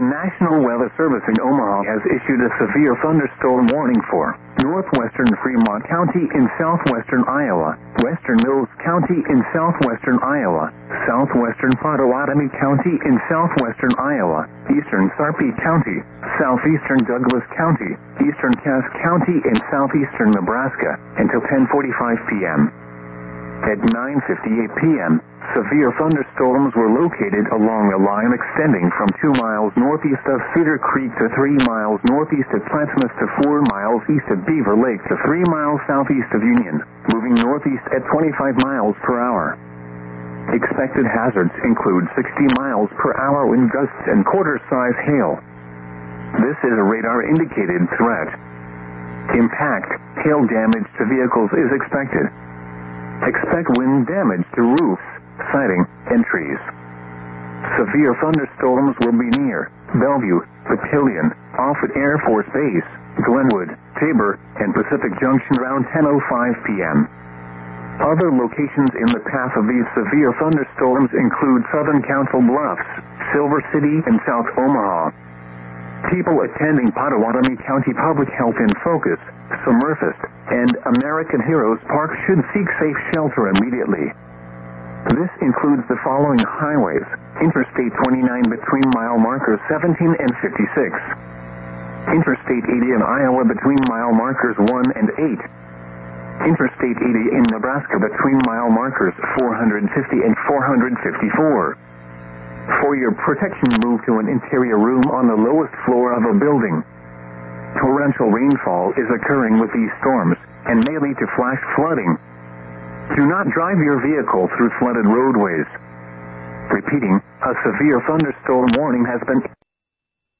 The National Weather Service in Omaha has issued a severe thunderstorm warning for northwestern Fremont County in southwestern Iowa, western Mills County in southwestern Iowa, southwestern Pottawatomie County in southwestern Iowa, eastern Sarpy County, southeastern Douglas County, eastern Cass County in southeastern Nebraska, until 10:45 p.m. At 9:58 p.m., severe thunderstorms were located along a line extending from 2 miles northeast of Cedar Creek to 3 miles northeast of Plattsmouth to 4 miles east of Beaver Lake to 3 miles southeast of Union, moving northeast at 25 miles per hour. Expected hazards include 60 miles per hour wind gusts and quarter-size hail. This is a radar-indicated threat. Impact, hail damage to vehicles is expected. Expect wind damage to roofs, siding, and trees. Severe thunderstorms will be near Bellevue, Battalion, Offutt Air Force Base, Glenwood, Tabor, and Pacific Junction around 10:05 p.m. Other locations in the path of these severe thunderstorms include Southern Council Bluffs, Silver City, and South Omaha. People attending Pottawatomie County Public Health in Focus, Summerfest, and American Heroes Park should seek safe shelter immediately. This includes the following highways: Interstate 29 between mile markers 17 and 56, Interstate 80 in Iowa between mile markers 1 and 8, Interstate 80 in Nebraska between mile markers 450 and 454. For your protection, move to an interior room on the lowest floor of a building. Torrential rainfall is occurring with these storms and may lead to flash flooding. Do not drive your vehicle through flooded roadways. Repeating, a severe thunderstorm warning has been